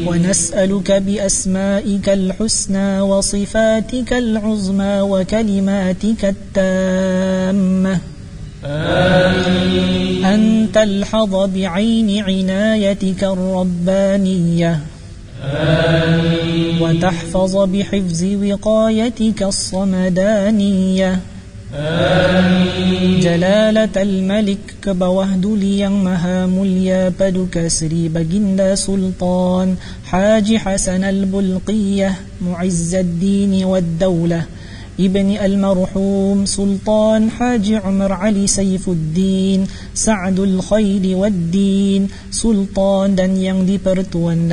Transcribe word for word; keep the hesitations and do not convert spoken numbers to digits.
ونسألك بأسمائك الحسنى وصفاتك العظمى وكلماتك التامة آمين. أن تلحظ بعين عنايتك الربانية آمين. وتحفظ بحفظ وقايتك الصمدانية آمين. جلالة الملك كبوهدلي مهامليا بدك سري بجند سلطان حاج حسن البلقية معز الدين والدولة ابن المرحوم سلطان حاج عمر علي سيف الدين سعد الخير والدين سلطان dan yang dipertuan